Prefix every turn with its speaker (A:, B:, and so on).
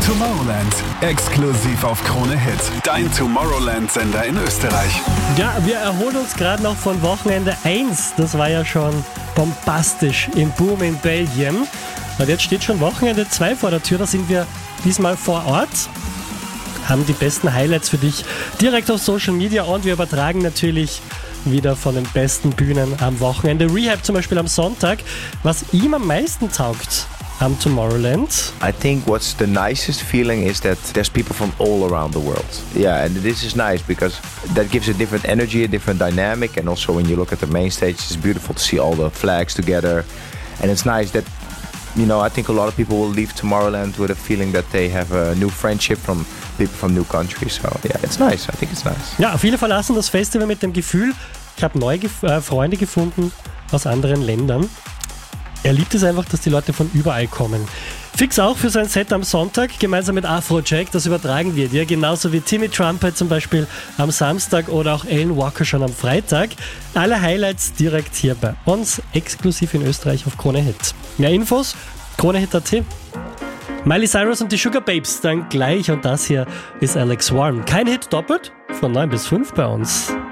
A: Tomorrowland, exklusiv auf Krone Hit. Dein Tomorrowland-Sender in Österreich.
B: Ja, wir erholen uns gerade noch von Wochenende 1. Das war ja schon bombastisch im Boom in Belgien. Und jetzt steht schon Wochenende 2 vor der Tür. Da sind wir diesmal vor Ort. Haben die besten Highlights für dich direkt auf Social Media und wir übertragen natürlich wieder von den besten Bühnen am Wochenende. Rehab zum Beispiel am Sonntag. Was ihm am meisten taugt am Tomorrowland?
C: I think what's the nicest feeling is that there's people from all around the world. Yeah, and this is nice because that gives a different energy, a different dynamic, and also when you look at the main stage, it's beautiful to see all the flags together. And it's nice that, you know, I think a lot of people will leave Tomorrowland with a feeling that they have a new friendship from people from new countries. So yeah, it's nice. I think it's nice.
B: Ja, viele verlassen das Festival mit dem Gefühl, ich habe neue Freunde gefunden aus anderen Ländern. Er liebt es einfach, dass die Leute von überall kommen. Fix auch für sein Set am Sonntag, gemeinsam mit Afrojack, das übertragen wir dir. Genauso wie Timmy Trumpet zum Beispiel am Samstag oder auch Alan Walker schon am Freitag. Alle Highlights direkt hier bei uns, exklusiv in Österreich auf Krone Hit. Mehr Infos, KroneHit.at. Miley Cyrus und die Sugar Babes dann gleich und das hier ist Alex Warm. Kein Hit doppelt, von 9 bis 5 bei uns.